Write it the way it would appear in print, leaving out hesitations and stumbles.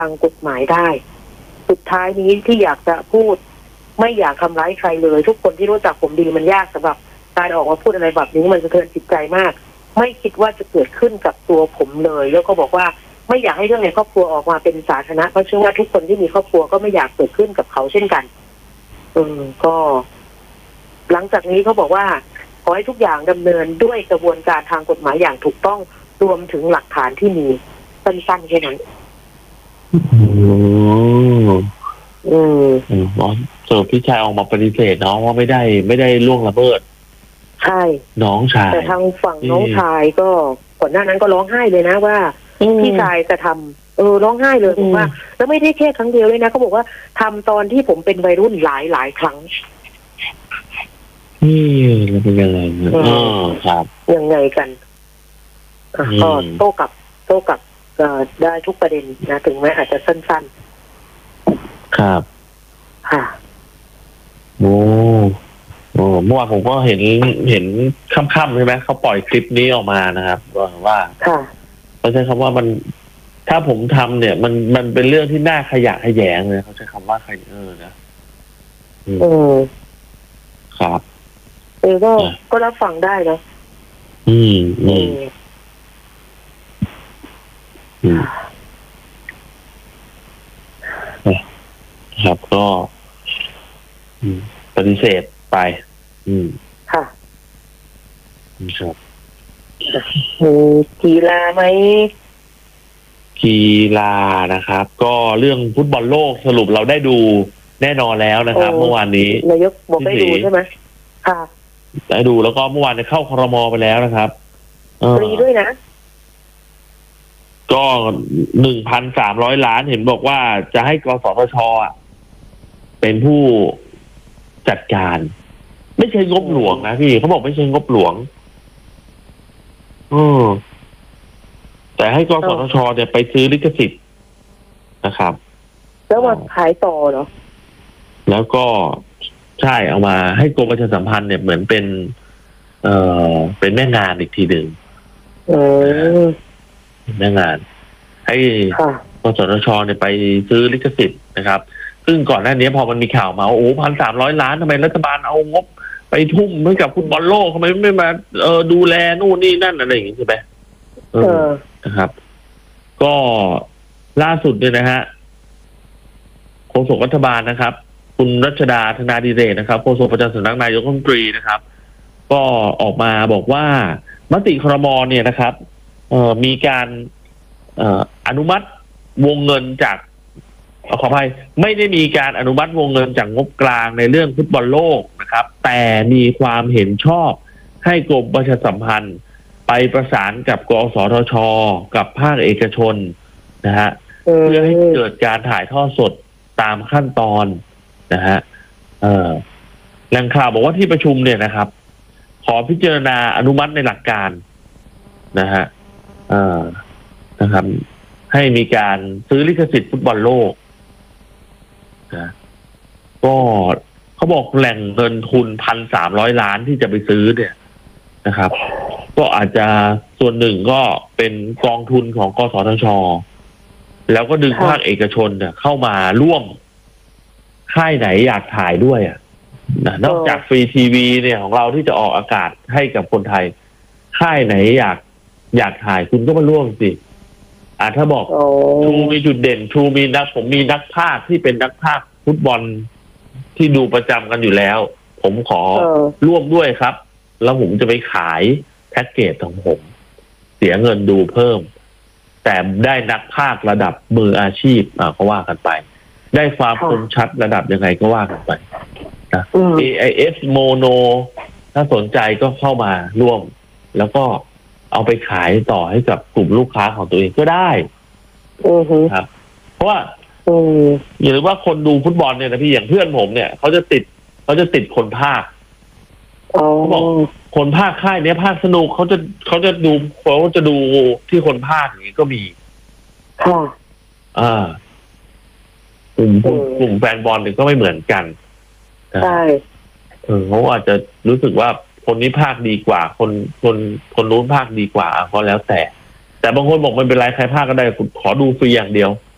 ทางกฎหมายได้สุดท้ายนี้ที่อยากจะพูดไม่อยากทำร้ายใครเลยทุกคนที่รู้จักผมดีมันยากสำหรับการออกมาพูดอะไรแบบนี้มันสะเทือนจิตใจมากไม่คิดว่าจะเกิดขึ้นกับตัวผมเลยแล้วก็บอกว่าไม่อยากให้เรื่องในครอบครัวออกมาเป็นสาธารณะเพราะเชื่อว่าทุกคนที่มีครอบครัวก็ไม่อยากเกิดขึ้นกับเขาเช่นกันก็หลังจากนี้เขาบอกว่าขอให้ทุกอย่างดำเนินด้วยกระบวนการทางกฎหมายอย่างถูกต้องรวมถึงหลักฐานที่มีสั้นๆแค่นั้นส่วนพี่ชายออกมาปฏิเสธน้องว่าไม่ได้ล่วงละเมิดใช่น้องชายแต่ทางฝั่งน้องชายก็ก่อนหน้านั้นก็ร้องไห้เลยนะว่าพี่ชายกระทำร้องไห้เลยบอกว่าแล้วไม่ได้แค่ครั้งเดียวเลยนะเขาบอกว่าทำตอนที่ผมเป็นวัยรุ่นหลายครั้งแล้วเป็นยังไงครับยังไงกันก็โต้กลับได้ทุกประเด็นนะถึงแม้อาจจะสั้นๆครับค่ะโอ้เมื่อวานผมก็เห็นค่ำๆใช่ไหมเขาปล่อยคลิปนี้ออกมานะครับว่าเขาใช้คำว่ามันถ้าผมทำเนี่ยมันเป็นเรื่องที่น่าขยะแขยงเลยเขาใช้คำว่านะครับก็รับฟังได้นะครับก็ปฏิเสธไปค่ะครับกีฬาไหมกีฬานะครับก็เรื่องฟุตบอลโลกสรุปเราได้ดูแน่นอนแล้วนะครับเมื่อวานนี้นายกบอกได้ดูใช่ไหมค่ะได้ดูแล้วก็เมื่อวานเข้าครม.ไปแล้วนะครับฟรีด้วยนะก็ 1,300 ล้านเห็นบอกว่าจะให้กสทช.เป็นผู้จัดการไม่ใช่งบหลวงนะพี่เขาบอกไม่ใช่งบหลวงแต่ให้กสทช.เนี่ยไปซื้อลิขสิทธิ์นะครับแล้วมาขายต่อเหรอแล้วก็ใช่เอามาให้กรมประชาสัมพันธ์เนี่ยเหมือนเป็นแม่งานอีกทีหนึ่งแม่งานให้กสทช.เนี่ยไปซื้อลิขสิทธิ์นะครับซึ่งก่อนหน้านี้พอมันมีข่าวมา1,300 ล้านทำไมรัฐบาลเอางบไปทุ่มให้กับฟุตบอลโลกทำไมไม่มาดูแลนู่นนี่นั่นอะไรอย่างงี้ใช่ไหมนะครับก็ล่าสุดเนี่ยนะฮะโฆษกรัฐบาลนะครับคุณรัชดาธนาดิเรกนะครับโฆษกประจำสำนักนายกรัฐมนตรีนะครับก็ออกมาบอกว่ามติครม.เนี่ยนะครับมีการอนุมัติวงเงินจากขออภัยไม่ได้มีการอนุมัติวงเงินจากงบกลางในเรื่องฟุตบอลโลกนะครับแต่มีความเห็นชอบให้กรมประชาสัมพันธ์ไปประสานกับกสทช.กับภาคเอกชนนะฮะเพื่อให้เกิดการถ่ายทอดสดตามขั้นตอนนะฮะแหล่งข่าวบอกว่าที่ประชุมเนี่ยนะครับขอพิจารณาอนุมัติในหลักการนะฮะนะครับให้มีการซื้อลิขสิทธิ์ฟุตบอลโลกนะก็เขาบอกแหล่งเงินทุน 1,300 ล้านที่จะไปซื้อเนี่ยนะครับก็อาจจะส่วนหนึ่งก็เป็นกองทุนของกสทช.แล้วก็ดึงภาคเอกชนเนี่ยเข้ามาร่วมค่ายไหนอยากถ่ายด้วยนอกจากฟรีทีวีเนี่ยของเราที่จะออกอากาศให้กับคนไทยค่ายไหนอยากถ่ายคุณก็มาร่วมสิถ้าบอกทรูมีจุดเด่นทรูผมมีนักพากย์ที่เป็นนักพากย์ฟุตบอลที่ดูประจำกันอยู่แล้วผมขอร่วมด้วยครับแล้วผมจะไปขายแพ็กเกจของผมเสียเงินดูเพิ่มแต่ได้นักพากย์ระดับมืออาชีพก็ว่ากันไปได้ความคมชัดระดับยังไงก็ว่ากันไปนะ AIS Mono ถ้าสนใจก็เข้ามาร่วมแล้วก็เอาไปขายต่อให้กับกลุ่มลูกค้าของตัวเองก็ได้ครับเพราะว่าอย่าลืมว่าคนดูฟุตบอลเนี่ยนะพี่อย่างเพื่อนผมเนี่ยเขาจะติดคนพากย์เขาบอกคนพากย์ค่ายเนี้ยพากย์สนุกเขาจะดูที่คนพากย์อย่างนี้ก็มีกลุ่มแฟนบอลเนี่ยก็ไม่เหมือนกันใช่เขาอาจจะรู้สึกว่าคนนี้พากย์ดีกว่าคนนู้นพากย์ดีกว่าก็แล้วแต่บางคนบอกไม่เป็นไรใครพากย์ก็ได้ขอดูฟรีอย่างเดียว